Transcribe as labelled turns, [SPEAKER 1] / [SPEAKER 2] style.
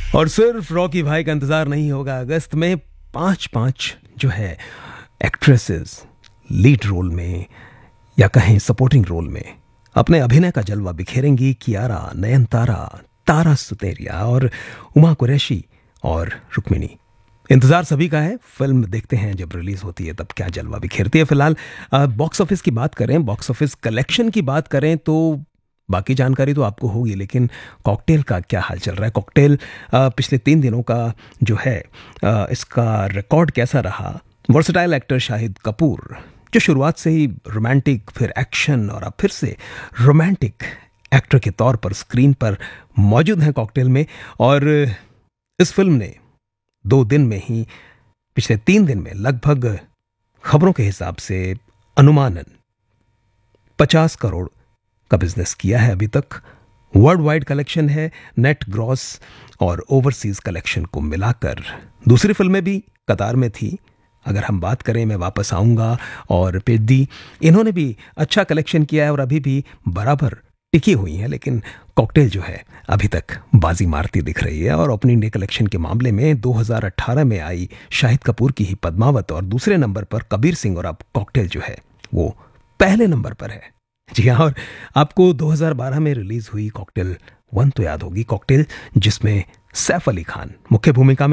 [SPEAKER 1] और सिर्फ रॉकी भाई का इंतजार नहीं होगा। अगस्त में पांच पांच जो है एक्ट्रेसेस लीड रोल में या कहें सपोर्टिंग रोल में अपने अभिनय का जलवा बिखेरेंगी। कियारा, नयनतारा, तारा सुतेरिया और उमा कुरैशी और रुक्मिणी। इंतजार सभी का है। फिल्म देखते हैं जब रिलीज होती है तब क्या जलवा बिखेरती है। फिलहाल बॉक्स ऑफिस की बात करें, बॉक्स ऑफिस कलेक्शन की बात करें तो बाकी जानकारी तो आपको होगी, लेकिन कॉकटेल का क्या हाल चल रहा है। कॉकटेल पिछले 3 दिनों का जो है इसका रिकॉर्ड कैसा रहा। वर्सेटाइल एक्टर शाहिद कपूर जो शुरुआत से ही रोमांटिक, फिर एक्शन और अब फिर से रोमांटिक एक्टर के तौर पर स्क्रीन पर मौजूद हैं कॉकटेल में। और इस फिल्म ने 2 दिन में ही, पिछले 3 दिन में लगभग खबरों के हिसाब से अनुमानन 50 करोड़ का बिजनेस किया है अभी तक। वर्ल्ड वाइड कलेक्शन है, नेट ग्रॉस और ओवरसीज कलेक्शन को मिलाकर। दूसरी फिल्में भी कतार में थी। अगर हम बात करें, मैं वापस आऊंगा और पेद्दी, इन्होंने भी अच्छा कलेक्शन किया है और अभी भी बराबर टिकी हुई हैं। लेकिन कॉकटेल जो है अभी तक बाजी मारती दिख रही है। और ओपनिंग डे कलेक्शन के मामले में 2018 में आई शाहिद कपूर की ही पद्मावत और दूसरे नंबर पर कबीर सिंह, और अब कॉकटेल जो है वो पहले नंबर पर है। जी हाँ, और आपको 2012 में रिलीज हुई कॉकटेल 1 तो याद होगी। कॉकटेल जिसमें सैफ अली खान मुख्य भूमिका में